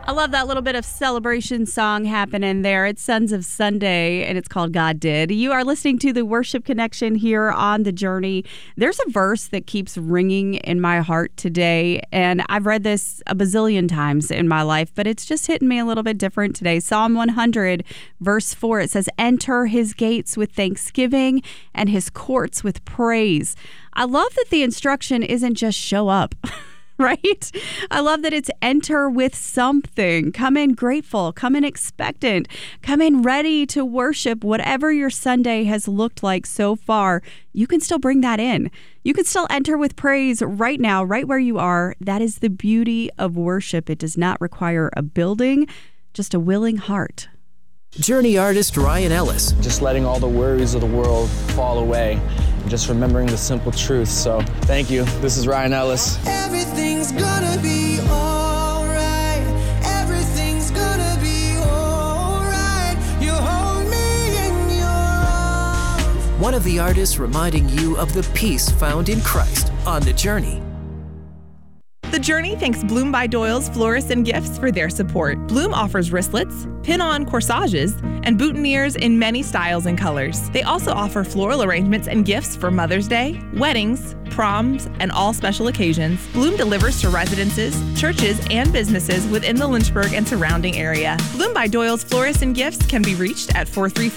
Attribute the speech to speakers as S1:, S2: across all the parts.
S1: I love that little bit of celebration song happening there. It's Sons of Sunday, and it's called God Did. You are listening to the Worship Connection here on The Journey. There's a verse that keeps ringing in my heart today, and I've read this a bazillion times in my life, but it's just hitting me a little bit different today. Psalm 100, verse 4, it says, "Enter his gates with thanksgiving and his courts with praise." I love that the instruction isn't just show up. Right? I love that it's enter with something. Come in grateful. Come in expectant. Come in ready to worship. Whatever your Sunday has looked like so far, you can still bring that in. You can still enter with praise right now, right where you are. That is the beauty of worship. It does not require a building, just a willing heart.
S2: Journey artist Ryan Ellis.
S3: Just letting all the worries of the world fall away and just remembering the simple truth. So thank you. This is Ryan Ellis.
S4: Everything's gonna be alright. Everything's gonna be alright. You hold me in your arms.
S2: One of the artists reminding you of the peace found in Christ on The Journey.
S5: The Journey thanks Bloom by Doyle's Florists and Gifts for their support. Bloom offers wristlets, pin-on corsages, and boutonnieres in many styles and colors. They also offer floral arrangements and gifts for Mother's Day, weddings, proms, and all special occasions. Bloom delivers to residences, churches, and businesses within the Lynchburg and surrounding area. Bloom by Doyle's Florists and Gifts can be reached at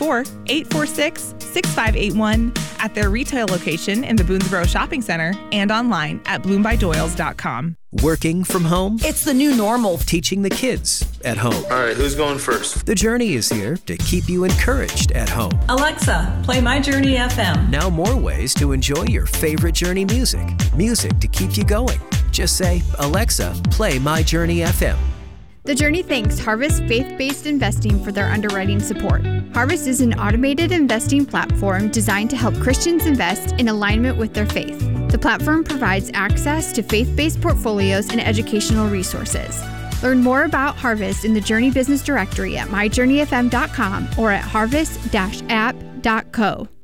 S5: 434-846-6581 at their retail location in the Boonesboro Shopping Center and online at bloombydoyles.com.
S2: Working from home?
S6: It's the new normal.
S2: Teaching the kids at home.
S7: All right, who's going first?
S2: The Journey is here to keep you encouraged at home.
S6: Alexa, play My Journey FM.
S2: Now more ways to enjoy your favorite Journey music. Music to keep you going. Just say, Alexa, play My Journey FM.
S8: The Journey thanks Harvest Faith-Based Investing for their underwriting support. Harvest is an automated investing platform designed to help Christians invest in alignment with their faith. The platform provides access to faith-based portfolios and educational resources. Learn more about Harvest in the Journey Business Directory at myjourneyfm.com or at harvest-app.co.